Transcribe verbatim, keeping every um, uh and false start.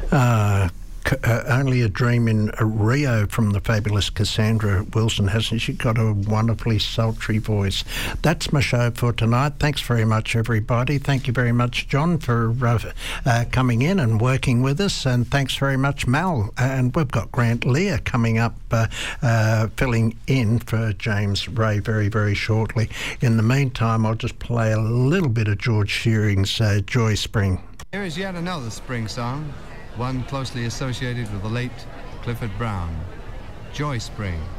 Uh, Uh, only a Dream in Rio from the fabulous Cassandra Wilson, hasn't she got a wonderfully sultry voice? That's my show for tonight. Thanks very much, everybody. Thank you very much, John, for uh, uh, coming in and working with us, and thanks very much, Mal. And we've got Grant Lear coming up, uh, uh, filling in for James Ray very, very shortly. In the meantime, I'll just play a little bit of George Shearing's uh, Joy Spring. Here is yet another spring song, one closely associated with the late Clifford Brown, Joy Spring.